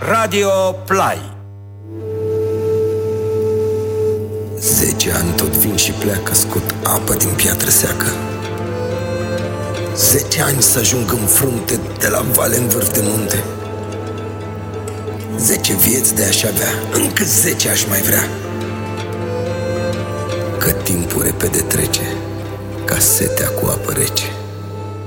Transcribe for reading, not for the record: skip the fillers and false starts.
Radio Play. 10 ani tot vin și pleacă, scot apă din piatră seacă. 10 ani să ajung în frunte, de la vale în vârf de munte. 10 vieți de aș avea, încă 10 aș mai vrea. Că timpul repede trece, ca setea cu apă rece.